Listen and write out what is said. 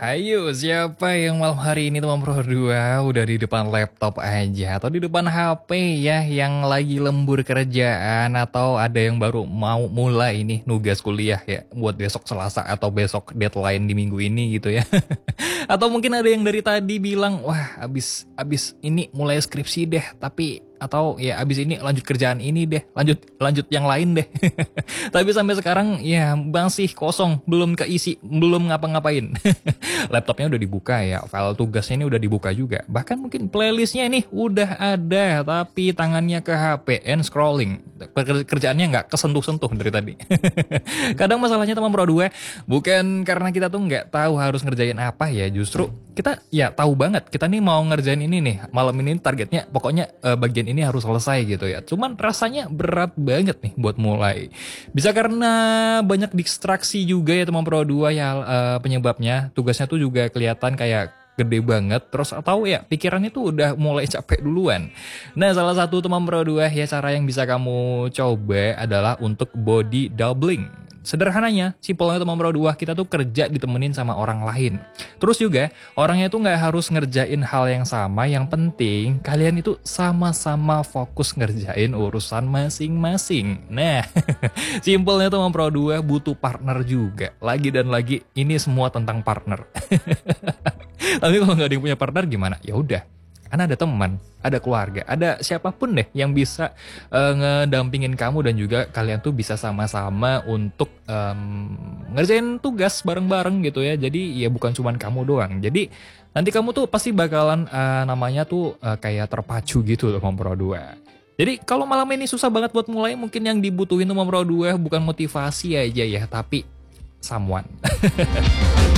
Hayo, siapa yang malam hari ini teman Pro 2 udah di depan laptop aja atau di depan HP ya yang lagi lembur kerjaan atau ada yang baru mau mulai ini nugas kuliah ya buat besok Selasa atau besok deadline di minggu ini gitu ya. Atau mungkin ada yang dari tadi bilang, "Wah, abis ini mulai skripsi deh, tapi atau ya abis ini lanjut kerjaan ini deh, lanjut yang lain deh." Tapi sampai sekarang ya masih kosong, belum keisi, belum ngapa-ngapain. Laptopnya udah dibuka ya, file tugasnya ini udah dibuka juga. Bahkan mungkin playlistnya ini udah ada, tapi tangannya ke HP and scrolling. Kerjaannya nggak kesentuh-sentuh dari tadi. Kadang masalahnya teman Pro 2 bukan karena kita tuh nggak tahu harus ngerjain apa ya, justru kita ya tahu banget kita nih mau ngerjain ini nih malam ini targetnya pokoknya bagian ini harus selesai gitu ya, cuman rasanya berat banget nih buat mulai. Bisa karena banyak distraksi juga ya teman Pro 2 ya, penyebabnya tugasnya tuh juga kelihatan kayak gede banget terus atau ya pikirannya tuh udah mulai capek duluan. Nah, salah satu teman Pro 2 ya cara yang bisa kamu coba adalah untuk body doubling. Sederhananya, simpelnya teman Pro 2, kita tuh kerja ditemenin sama orang lain. Terus juga, orangnya tuh nggak harus ngerjain hal yang sama, yang penting kalian itu sama-sama fokus ngerjain urusan masing-masing. Nah, simpelnya teman Pro 2 butuh partner juga. Lagi dan lagi, ini semua tentang partner. Tapi kalau nggak ada yang punya partner gimana? Ya udah, karena ada teman, ada keluarga, ada siapapun deh yang bisa ngedampingin kamu dan juga kalian tuh bisa sama-sama untuk ngerjain tugas bareng-bareng gitu ya. Jadi ya bukan cuman kamu doang. Jadi nanti kamu tuh pasti bakalan namanya tuh kayak terpacu gitu loh Pro 2. Jadi kalau malam ini susah banget buat mulai, mungkin yang dibutuhin Pro 2 bukan motivasi aja ya, tapi someone.